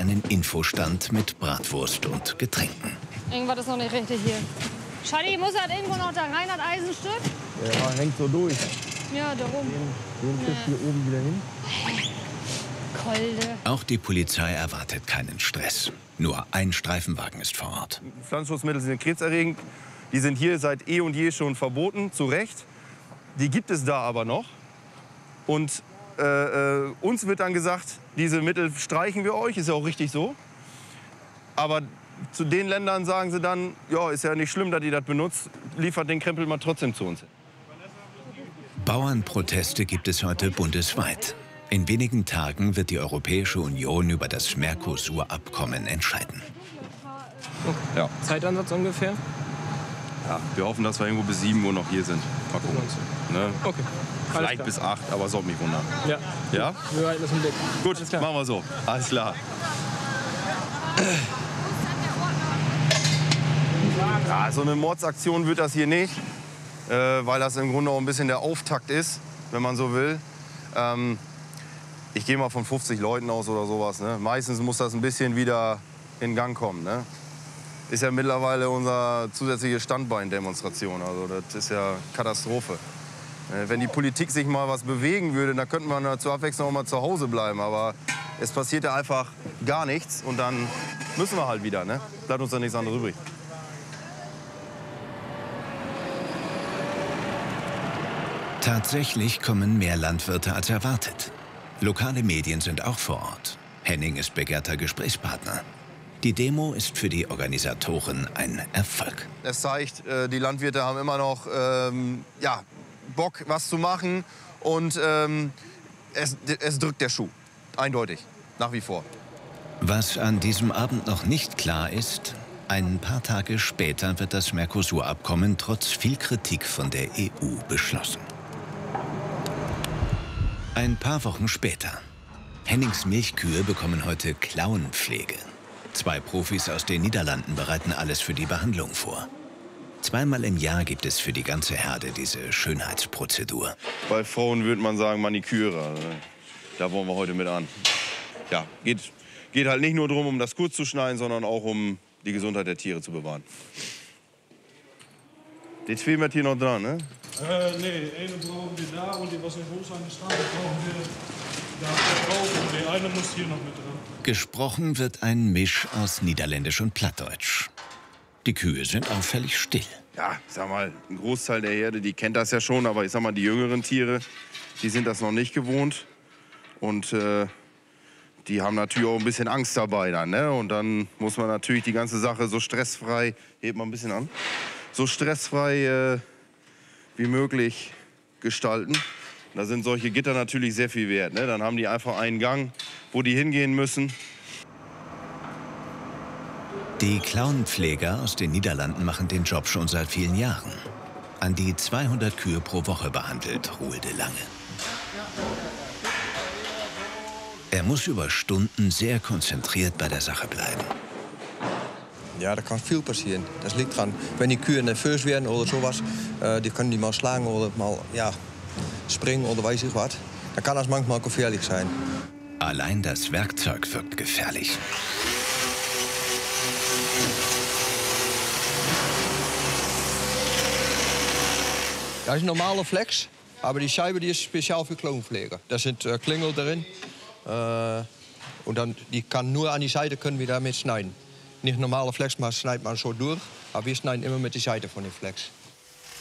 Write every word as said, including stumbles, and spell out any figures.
einen Infostand mit Bratwurst und Getränken. Irgendwas ist noch nicht richtig hier. Schadi, muss halt irgendwo noch da rein, das Eisenstück? Ja, hängt so durch. Ja, da oben. Den kriegst du hier oben wieder hin. Kolde. Auch die Polizei erwartet keinen Stress. Nur ein Streifenwagen ist vor Ort. Pflanzenschutzmittel sind krebserregend. Die sind hier seit eh und je schon verboten, zu Recht. Die gibt es da aber noch. Und äh, äh, uns wird dann gesagt, diese Mittel streichen wir euch, ist ja auch richtig so. Aber zu den Ländern sagen sie dann, ja, ist ja nicht schlimm, dass ihr das benutzt, liefert den Krempel mal trotzdem zu uns. Bauernproteste gibt es heute bundesweit. In wenigen Tagen wird die Europäische Union über das Mercosur-Abkommen entscheiden. Ja. Zeitansatz ungefähr? Ja, wir hoffen, dass wir irgendwo bis sieben Uhr noch hier sind. Mal gucken. Ne? Okay. Vielleicht bis acht, aber sollte mich wundern. Ja. Ja? Wir halten das im Blick. Gut, machen wir so. Alles klar. Ja, so eine Mordsaktion wird das hier nicht, äh, weil das im Grunde auch ein bisschen der Auftakt ist, wenn man so will. Ähm, ich gehe mal von fünfzig Leuten aus oder sowas. Ne? Meistens muss das ein bisschen wieder in Gang kommen. Ne? Ist ja mittlerweile unser zusätzliche Standbein-Demonstration. Also das ist ja Katastrophe. Äh, wenn die Politik sich mal was bewegen würde, dann könnten wir zur Abwechslung auch mal zu Hause bleiben. Aber es passiert ja einfach gar nichts und dann müssen wir halt wieder. Ne? Bleibt uns da nichts anderes übrig. Tatsächlich kommen mehr Landwirte als erwartet. Lokale Medien sind auch vor Ort. Henning ist begehrter Gesprächspartner. Die Demo ist für die Organisatoren ein Erfolg. Es zeigt, die Landwirte haben immer noch ähm, ja, Bock, was zu machen. Und ähm, es, es drückt der Schuh. Eindeutig. Nach wie vor. Was an diesem Abend noch nicht klar ist, ein paar Tage später wird das Mercosur-Abkommen trotz viel Kritik von der E U beschlossen. Ein paar Wochen später. Hennings Milchkühe bekommen heute Klauenpflege. Zwei Profis aus den Niederlanden bereiten alles für die Behandlung vor. Zweimal im Jahr gibt es für die ganze Herde diese Schönheitsprozedur. Bei Frauen würde man sagen Maniküre. Da wollen wir heute mit an. Ja, geht, geht halt nicht nur darum, um das kurz zu schneiden, sondern auch um die Gesundheit der Tiere zu bewahren. Die zwei mit hier noch dran, ne? Äh, nee, eine brauchen wir da und die, was in Holstein gestanden brauchen wir da drauf und die eine muss hier noch mit dran. Gesprochen wird ein Misch aus Niederländisch und Plattdeutsch. Die Kühe sind auffällig still. Ja, ich sag mal, ein Großteil der Herde, die kennt das ja schon, aber ich sag mal, die jüngeren Tiere, die sind das noch nicht gewohnt. Und äh, die haben natürlich auch ein bisschen Angst dabei dann, ne? Und dann muss man natürlich die ganze Sache so stressfrei, hebt mal ein bisschen an, so stressfrei äh, wie möglich gestalten. Da sind solche Gitter natürlich sehr viel wert, ne? Dann haben die einfach einen Gang, wo die hingehen müssen. Die Klauenpfleger aus den Niederlanden machen den Job schon seit vielen Jahren. An die zweihundert Kühe pro Woche behandelt Roel de Lange. Er muss über Stunden sehr konzentriert bei der Sache bleiben. Ja, da kann viel passieren. Das liegt dran, wenn die Kühe nervös werden oder sowas, äh, die können die mal schlagen oder mal ja, springen oder weiß ich was. Dann kann das manchmal gefährlich sein. Allein das Werkzeug wirkt gefährlich. Das ist ein normaler Flex, aber die Scheibe die ist speziell für Klauenpflege. Da sind äh, Klingel drin äh, und dann, die kann nur an die Seite können wir damit schneiden. Nicht normale Flex, maar snijdt man so durch. Aber wir schneiden immer mit der Seite von dem Flex.